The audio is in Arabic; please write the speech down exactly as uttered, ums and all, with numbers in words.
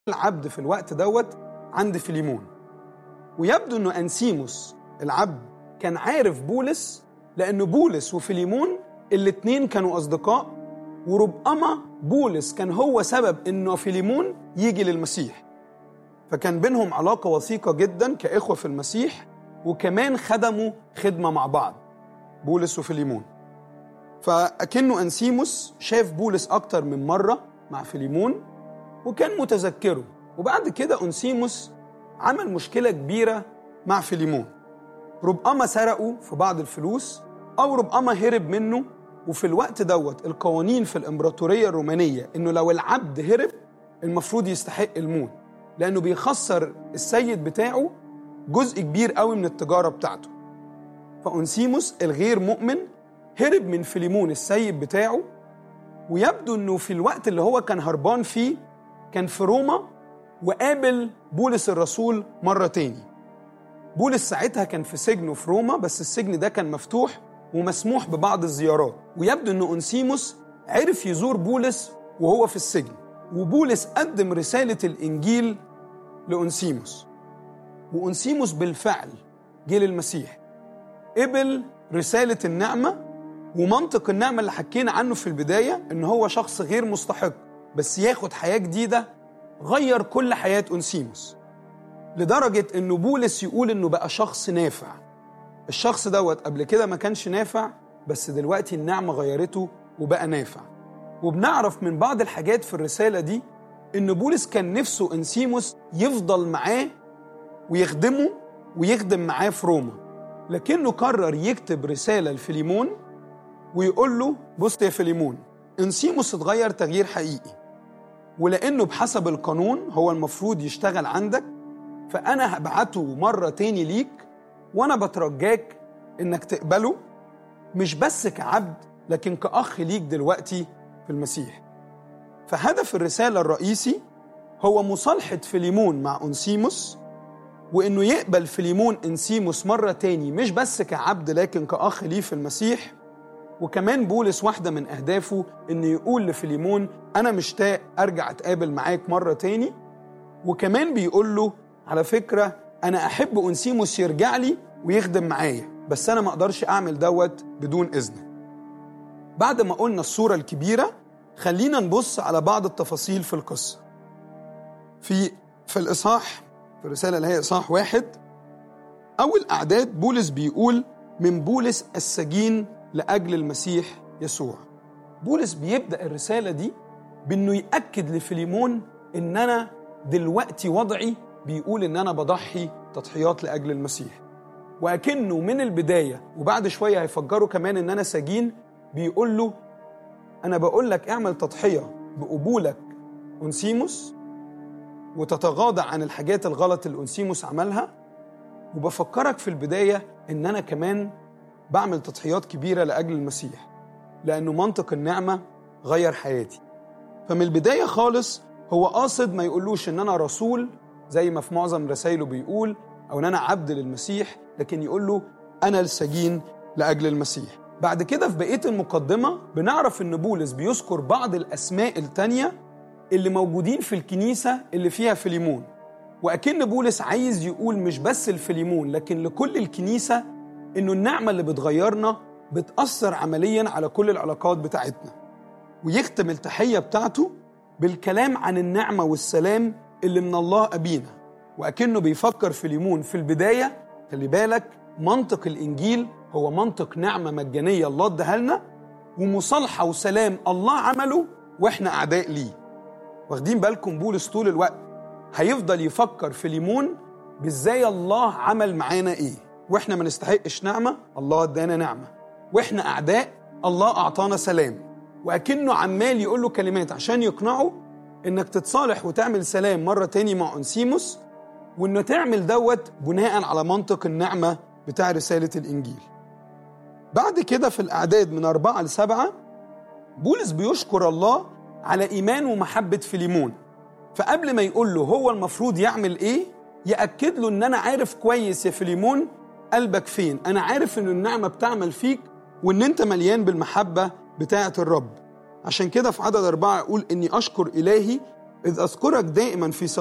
العبد في الوقت دوت عند فيليمون. ويبدو أنه أنسيموس العبد كان عارف بولس، لأنه بولس وفيليمون الاتنين كانوا أصدقاء، وربما بولس كان هو سبب أنه فيليمون يجي للمسيح، فكان بينهم علاقة وثيقة جدا كإخوة في المسيح، وكمان خدموا خدمة مع بعض بولس وفيليمون. فأكنه أنسيموس شاف بولس أكتر من مرة مع فيليمون وكان متذكره. وبعد كده أنسيموس عمل مشكلة كبيرة مع فيليمون، ربما سرقوا في بعض الفلوس أو ربما هرب منه. وفي الوقت دوت القوانين في الإمبراطورية الرومانية إنه لو العبد هرب المفروض يستحق الموت، لأنه بيخسر السيد بتاعه جزء كبير قوي من التجارة بتاعته. فأنسيموس الغير مؤمن هرب من فيليمون السيد بتاعه، ويبدو أنه في الوقت اللي هو كان هربان فيه كان في روما، وقابل بولس الرسول مرة تاني. بولس ساعتها كان في سجنه في روما، بس السجن ده كان مفتوح ومسموح ببعض الزيارات، ويبدو أنه أنسيموس عرف يزور بولس وهو في السجن، وبولس قدم رسالة الإنجيل لأنسيموس، وأنسيموس بالفعل جه للمسيح، قبل رسالة النعمة. ومنطق النعمة اللي حكينا عنه في البداية إن هو شخص غير مستحق بس ياخد حياة جديدة، غير كل حياة أنسيموس، لدرجة إنه بولس يقول إنه بقى شخص نافع. الشخص دوت قبل كده ما كانش نافع، بس دلوقتي النعمة غيرته وبقى نافع. وبنعرف من بعض الحاجات في الرسالة دي إن بولس كان نفسه أنسيموس يفضل معاه ويخدمه ويخدم معاه في روما، لكنه قرر يكتب رسالة لفيليمون ويقول له بص يا فيليمون، أنسيموس اتغير تغيير حقيقي، ولأنه بحسب القانون هو المفروض يشتغل عندك، فأنا هبعته مرة تاني ليك، وأنا بترجاك إنك تقبله مش بس كعبد لكن كأخ ليك دلوقتي في المسيح. فهدف الرسالة الرئيسي هو مصالحة فيليمون مع أنسيموس، وإنه يقبل فيليمون أنسيموس مرة تاني مش بس كعبد لكن كأخ ليه في المسيح. وكمان بولس واحدة من أهدافه إنه يقول لفيليمون أنا مشتاق أرجع أتقابل معاك مرة تاني، وكمان بيقول له على فكرة أنا أحب أنسيموس يرجع لي ويخدم معايا، بس أنا ما أقدرش أعمل دوت بدون إذنك. بعد ما قلنا الصورة الكبيرة، خلينا نبص على بعض التفاصيل في القصة. في في الإصحاح، في الرسالة اللي هي إصحاح واحد، أول أعداد بولس بيقول من بولس السجين لأجل المسيح يسوع. بولس بيبدأ الرسالة دي بأنه يأكد لفيليمون إن أنا دلوقتي وضعي بيقول إن أنا بضحي تضحيات لأجل المسيح، وأكنه من البداية وبعد شوية هيفجروا كمان إن أنا سجين، بيقول له أنا بقول لك اعمل تضحية بقبولك أنسيموس وتتغاضى عن الحاجات الغلط اللي أنسيموس عملها، وبفكرك في البداية إن أنا كمان بعمل تضحيات كبيرة لأجل المسيح، لأنه منطق النعمة غير حياتي. فمن البداية خالص هو قاصد ما يقولوش إن أنا رسول زي ما في معظم رسائله بيقول، أو إن أنا عبد للمسيح، لكن يقول له أنا السجين لأجل المسيح. بعد كده في بقية المقدمة بنعرف إن بولس بيذكر بعض الأسماء التانية اللي موجودين في الكنيسة اللي فيها فيليمون، وأكن بولس عايز يقول مش بس الفيليمون لكن لكل الكنيسة إنه النعمة اللي بتغيرنا بتأثر عملياً على كل العلاقات بتاعتنا. ويختم التحية بتاعته بالكلام عن النعمة والسلام اللي من الله أبينا، وأكنه بيفكر فيليمون في البداية خلي بالك منطق الإنجيل هو منطق نعمة مجانية الله اداها لنا، ومصالحة وسلام الله عمله وإحنا أعداء ليه. واخدين بالكم بولس طول الوقت هيفضل يفكر فيليمون بإزاي الله عمل معانا إيه، وإحنا ما نستحقش نعمة الله ادانا نعمة، وإحنا أعداء الله أعطانا سلام. وأكنه عمال يقول له كلمات عشان يقنعه إنك تتصالح وتعمل سلام مرة تاني مع أنسيموس، وإنه تعمل دوت بناء على منطق النعمة بتاع رسالة الإنجيل. بعد كده في الأعداد من أربعة لسبعة بولس بيشكر الله على إيمان ومحبة فيليمون. فقبل ما يقول له هو المفروض يعمل إيه، يأكد له إن أنا عارف كويس يا فيليمون قلبك فين، أنا عارف إن النعمة بتعمل فيك وإن أنت مليان بالمحبة بتاعة الرب. عشان كده في عدد أربعة يقول إني أشكر إلهي إذ أذكرك دائما في